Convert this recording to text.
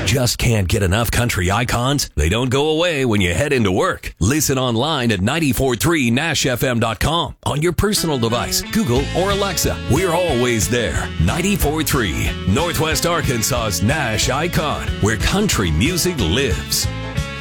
Just can't get enough country icons? They don't go away when you head into work. Listen online at 943nashfm.com on your personal device, Google or Alexa. We're always there. 94.3, Northwest Arkansas's Nash Icon, where country music lives.